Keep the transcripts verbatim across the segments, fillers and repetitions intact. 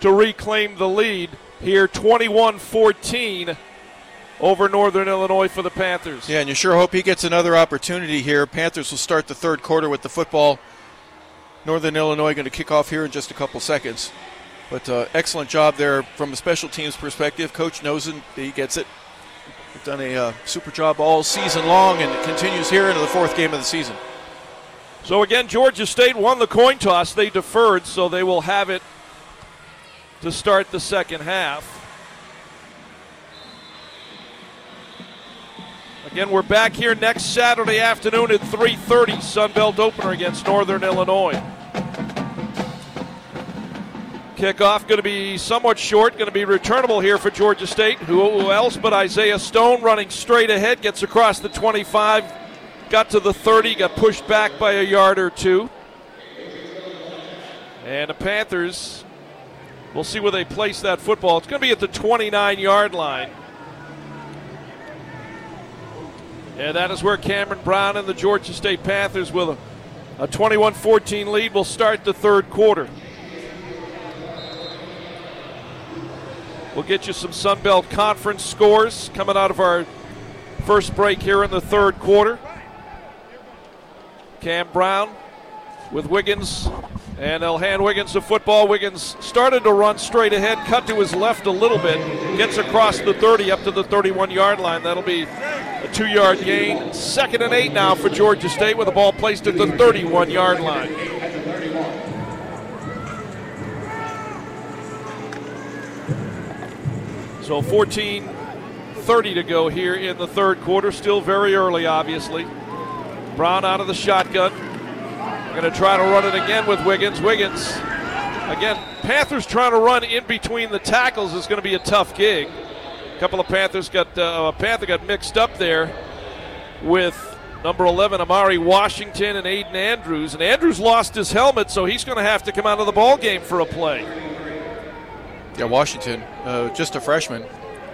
to reclaim the lead here, twenty-one fourteen over Northern Illinois for the Panthers. Yeah, and you sure hope he gets another opportunity here. Panthers will start the third quarter with the football. Northern Illinois going to kick off here in just a couple seconds. But uh, excellent job there from a special teams perspective. Coach knows it. He gets it. They've done a uh, super job all season long, and it continues here into the fourth game of the season. So again, Georgia State won the coin toss. They deferred, so they will have it to start the second half. Again, we're back here next Saturday afternoon at three thirty, Sunbelt opener against Northern Illinois. Kickoff going to be somewhat short, going to be returnable here for Georgia State. Who else but Isaiah Stone running straight ahead, gets across the twenty-five, got to the thirty, got pushed back by a yard or two. And the Panthers, we'll see where they place that football. It's going to be at the twenty-nine-yard line. And that is where Cameron Brown and the Georgia State Panthers with a, a twenty-one fourteen lead will start the third quarter. We'll get you some Sun Belt Conference scores coming out of our first break here in the third quarter. Cam Brown with Wiggins, and they'll hand Wiggins the football. Wiggins started to run straight ahead, cut to his left a little bit, gets across the thirty up to the thirty-one-yard line. That'll be a two-yard gain. Second and eight now for Georgia State with the ball placed at the thirty-one-yard line. So fourteen thirty to go here in the third quarter. Still very early, obviously. Brown out of the shotgun. Going to try to run it again with Wiggins. Wiggins, again, Panthers trying to run in between the tackles is going to be a tough gig. A couple of Panthers got, uh, a Panther got mixed up there with number eleven, Amari Washington, and Aiden Andrews. And Andrews lost his helmet, so he's going to have to come out of the ball game for a play. Yeah, Washington, uh, just a freshman.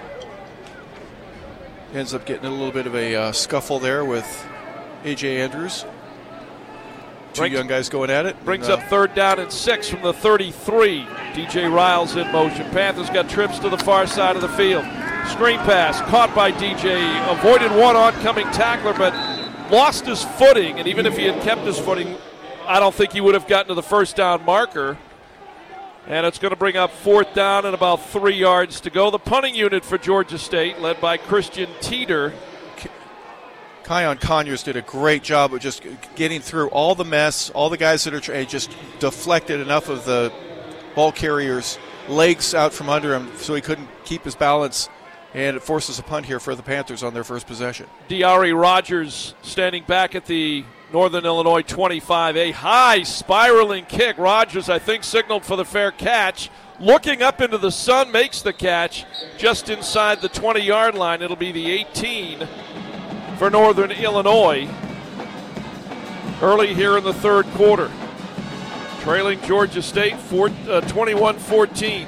Ends up getting a little bit of a uh, scuffle there with A J Andrews. Two brings, young guys going at it. Brings and, uh, up third down and six from the thirty-three. D J Riles in motion. Panthers got trips to the far side of the field. Screen pass caught by D J. Avoided one oncoming tackler, but lost his footing. And even if he had kept his footing, I don't think he would have gotten to the first down marker. And it's going to bring up fourth down and about three yards to go. The punting unit for Georgia State, led by Christian Teeter. Kion Conyers did a great job of just getting through all the mess, all the guys that are trying, just deflected enough of the ball carrier's legs out from under him so he couldn't keep his balance, and it forces a punt here for the Panthers on their first possession. Diari Rogers standing back at the Northern Illinois twenty-five. A high spiraling kick. Rogers, I think, signaled for the fair catch. Looking up into the sun, makes the catch just inside the twenty-yard line. It'll be the eighteen for Northern Illinois early here in the third quarter. Trailing Georgia State twenty-one fourteen.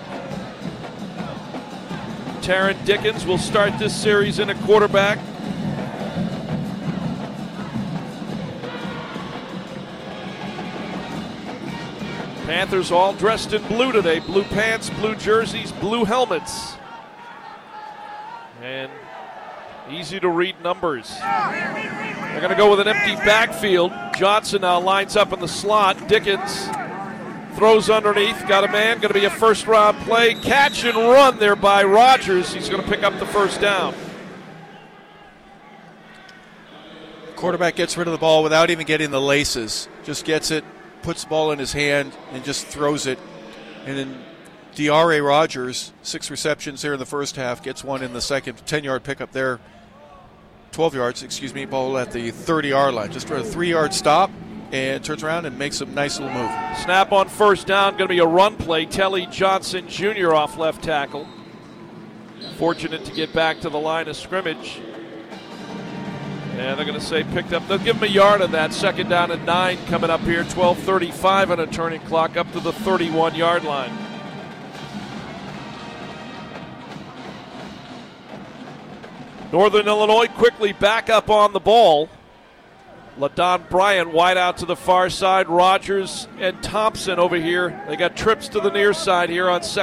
Taron Dickens will start this series in a quarterback. Panthers all dressed in blue today. Blue pants, blue jerseys, blue helmets. And easy to read numbers. They're going to go with an empty backfield. Johnson now lines up in the slot. Dickens throws underneath. Got a man. Going to be a first round play. Catch and run there by Rogers. He's going to pick up the first down. Quarterback gets rid of the ball without even getting the laces. Just gets it, puts the ball in his hand, and just throws it. And then Diari Rogers, six receptions here in the first half, gets one in the second. ten-yard pickup there. twelve yards, excuse me, ball at the thirty-yard line. Just for a three-yard stop, and turns around and makes a nice little move. Snap on first down, going to be a run play. Telly Johnson Junior off left tackle. Fortunate to get back to the line of scrimmage. And they're going to say picked up. They'll give him a yard on that. Second down and nine coming up here. twelve thirty-five on a turning clock up to the thirty-one-yard line. Northern Illinois quickly back up on the ball. LaDon Bryant wide out to the far side. Rogers and Thompson over here. They got trips to the near side here on second.